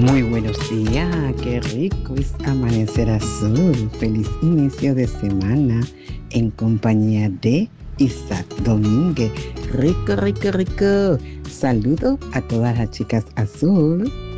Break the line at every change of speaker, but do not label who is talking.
Muy buenos días, qué rico es amanecer azul. Feliz inicio de semana en compañía de Isaac Domínguez. Rico, rico, rico. Saludo a todas las chicas azul.